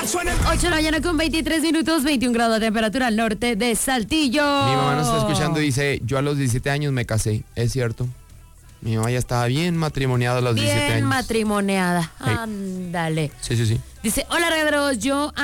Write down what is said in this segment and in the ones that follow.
8 de la mañana con 23 minutos, 21 grados de temperatura al norte de Saltillo. Mi mamá nos está escuchando y dice, yo a los 17 años me casé. Es cierto. Mi mamá ya estaba bien matrimoniada a los 17 años. Bien matrimoniada. Hey. Ándale. Sí. Dice, hola regaderos,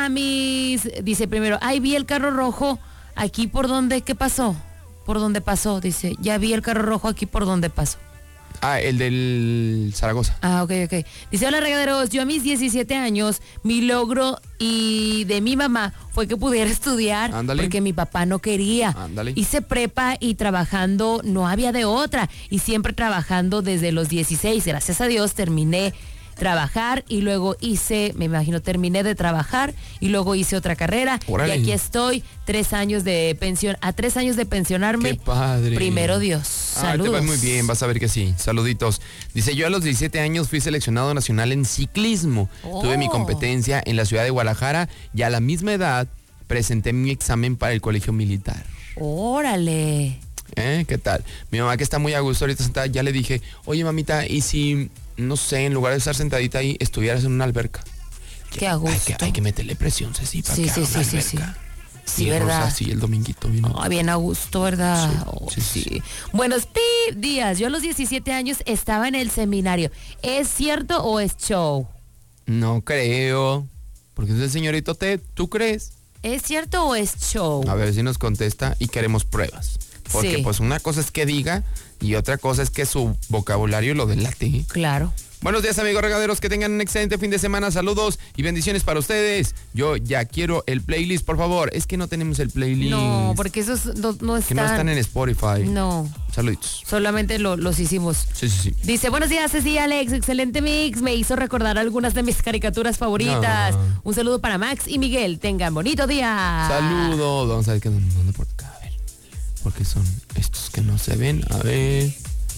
dice primero, ay, vi el carro rojo aquí por donde, ¿qué pasó? Por donde pasó, dice, ya vi el carro rojo aquí por donde pasó. Ah, el del Zaragoza. Ah, ok. Dice, hola regaderos, yo a mis 17 años, mi logro y de mi mamá fue que pudiera estudiar. Ándale. Porque mi papá no quería. Ándale. Hice prepa y trabajando, no había de otra. Y siempre trabajando desde los 16. Gracias a Dios terminé trabajar y luego terminé de trabajar y luego hice otra carrera. Órale. Y aquí estoy, 3 años de pensión, a 3 años de pensionarme. Qué padre. Primero Dios. Saludos. Te va muy bien, vas a ver que sí. Saluditos. Dice, yo a los 17 años fui seleccionado nacional en ciclismo. Oh. Tuve mi competencia en la ciudad de Guadalajara y a la misma edad presenté mi examen para el colegio militar. Órale. ¿Qué tal? Mi mamá, que está muy a gusto ahorita sentada, ya le dije, oye mamita, ¿y si, no sé, en lugar de estar sentadita ahí, estuvieras en una alberca? Qué a gusto. Hay que meterle presión, Ceci, para Sí, que haga una sí. alberca. Sí, Y ¿verdad? Rosa, sí, el dominguito vino. Bien a gusto, ¿verdad? Sí, sí. Buenos días. Yo a los 17 años estaba en el seminario. ¿Es cierto o es show? No creo. Porque es el señorito Ted, ¿tú crees? ¿Es cierto o es show? A ver si nos contesta y queremos pruebas. Porque Sí. pues una cosa es que diga y otra cosa es que su vocabulario lo delate. Claro. Buenos días, amigos regaderos, que tengan un excelente fin de semana, saludos y bendiciones para ustedes. Yo ya quiero el playlist, por favor. Es que no tenemos el playlist. No, porque esos no están. Que no están en Spotify. No, Saluditos. solamente los hicimos. Sí. Dice, buenos días, Ceci, Alex, excelente mix. Me hizo recordar algunas de mis caricaturas favoritas. No. Un saludo para Max y Miguel. Tengan bonito día. Saludos. Vamos a ver dónde por acá. A ver. Porque son estos que no se ven. A ver.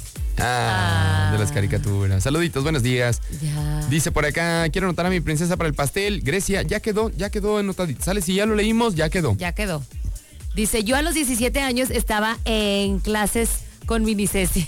De las caricaturas. Saluditos, buenos días. Ya. Dice por acá, quiero anotar a mi princesa para el pastel. Grecia, ya quedó anotadito. Sale, si ya lo leímos, ya quedó. Ya quedó. Dice, yo a los 17 años estaba en clases con Mini Ceci.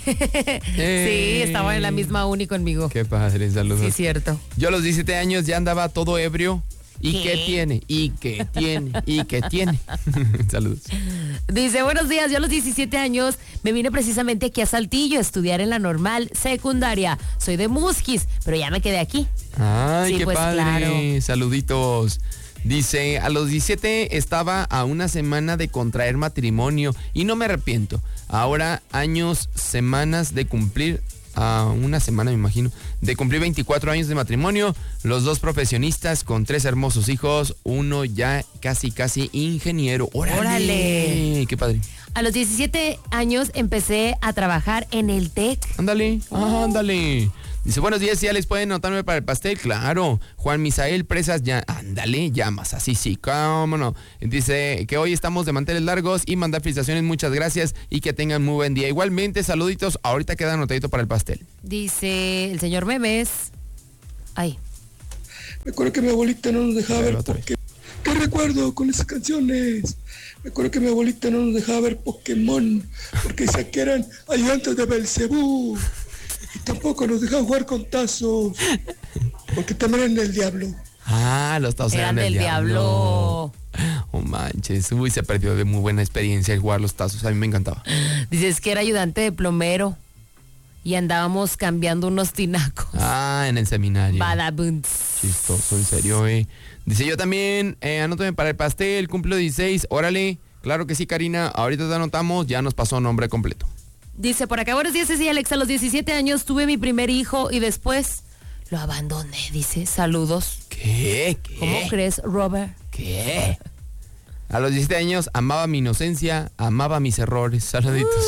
Sí, estaba en la misma uni conmigo. Qué padre, saludos. Sí, cierto. Yo a los 17 años ya andaba todo ebrio. ¿Y qué tiene? ¿Y qué tiene? Saludos. Dice, buenos días, yo a los 17 años me vine precisamente aquí a Saltillo a estudiar en la normal secundaria. Soy de Musquis, pero ya me quedé aquí. Ay, Sí, qué pues, padre. claro. Saluditos. Dice, a los 17 estaba a una semana de contraer matrimonio y no me arrepiento. Ahora semanas de cumplir, a una semana me imagino, de cumplir 24 años de matrimonio, los dos profesionistas con 3 hermosos hijos, uno ya casi ingeniero. ¡Órale! ¡Qué padre! A los 17 años empecé a trabajar en el TEC. Ándale. Dice, buenos días, ¿ya les pueden anotarme para el pastel? Claro. Juan Misael Presas, ya, ándale, llamas, así sí, cómo no. Dice que hoy estamos de manteles largos y mandar felicitaciones, muchas gracias y que tengan muy buen día. Igualmente, saluditos, ahorita queda anotadito para el pastel. Dice el señor Memes. Ay. Me acuerdo que mi abuelita no nos dejaba ver otra vez. ¿Qué recuerdo con esas canciones? Me acuerdo que mi abuelita no nos dejaba ver Pokémon porque decía que eran ayudantes de Belcebú. Y tampoco nos dejaban jugar con tazos porque también eran del diablo. Los tazos Eran del diablo. Oh manches, se perdió de muy buena experiencia el jugar los tazos, a mí me encantaba. Dice, es que era ayudante de plomero y andábamos cambiando unos tinacos. En el seminario. Badabunts. Chistoso, en serio, Dice, yo también, anótame para el pastel, cumplo 16, órale. Claro que sí, Karina, ahorita te anotamos, ya nos pasó nombre completo. Dice por acá, buenos días, Ceci, Alex, a los 17 años tuve mi primer hijo y después lo abandoné, dice, saludos. ¿Qué? ¿Cómo crees, Robert? ¿Qué? A los 17 años amaba mi inocencia, amaba mis errores, saluditos.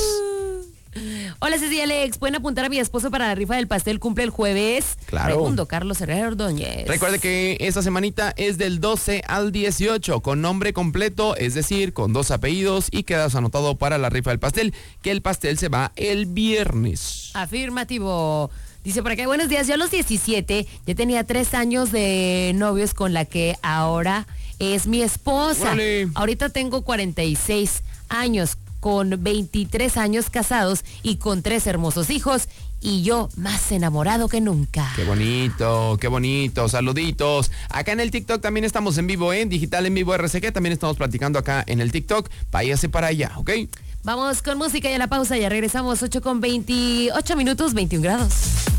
Hola, Ceci, Alex, ¿pueden apuntar a mi esposo para la rifa del pastel? Cumple el jueves. Claro. Segundo, Carlos Herrera Ordóñez. Recuerde que esta semanita es del 12 al 18, con nombre completo, es decir, con 2 apellidos, y quedas anotado para la rifa del pastel, que el pastel se va el viernes. Afirmativo. Dice por acá, buenos días, yo a los 17 ya tenía 3 años de novios con la que ahora es mi esposa. ¡Órale! Ahorita tengo 46 años. con 23 años casados y con 3 hermosos hijos. Y yo más enamorado que nunca. Qué bonito, saluditos. Acá en el TikTok también estamos en vivo, Digital en Vivo RCG, también estamos platicando acá en el TikTok. Váyase para allá, ¿ok? Vamos con música y a la pausa, ya regresamos. 8 con 28 minutos, 21 grados.